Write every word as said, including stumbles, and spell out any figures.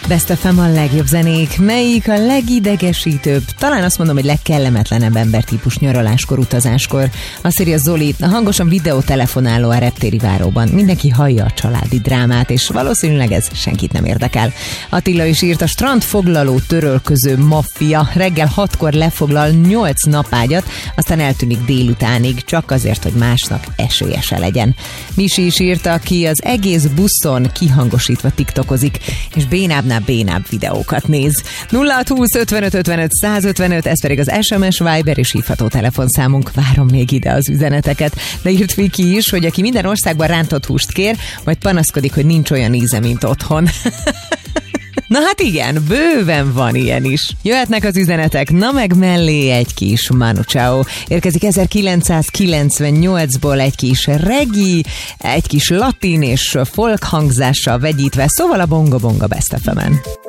Best ef em a legjobb zenék, melyik a legidegesítőbb, talán azt mondom, hogy legkellemetlenebb embertípus nyaraláskor, utazáskor. Azt írja Zoli, a hangosan videótelefonáló a reptéri váróban. Mindenki hallja a családi drámát, és valószínűleg ez senkit nem érdekel. Attila is írt, a strandfoglaló törölköző maffia reggel hatkor lefoglal nyolc napágyat, aztán eltűnik délutánig, csak azért, hogy másnak esélyese legyen. Misi is írta, aki az egész buszon kihangosítva tiktokozik, és bénábbnál bénább videókat néz. nulla hat húsz ötvenöt ötvenöt százötvenöt, ez pedig az es em es, Viber és hívható telefonszámunk. Várom még ide az üzeneteket. De írt Viki is, hogy aki minden országban rántott húst kér, majd panaszkodik, hogy nincs olyan íze, mint otthon. Na hát igen, bőven van ilyen is. Jöhetnek az üzenetek, na meg mellé egy kis Manu Chao. Érkezik ezerkilencszázkilencvennyolcból egy kis regi, egy kis latin és folk hangzással vegyítve, szóval a Bongo Bongo Best ef emen.